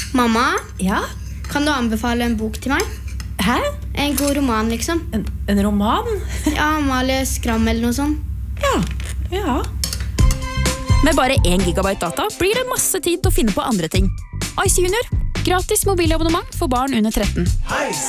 Mamma, Ja? kan du anbefale en bok til meg? Hæ? En god roman, liksom. En roman? Ja, Amalie Skram eller noe sånt. Ja. Med bare 1 gigabyte data blir det masse tid til å finne på andre ting. Ice Junior. Gratis mobilabonnement for barn under 13.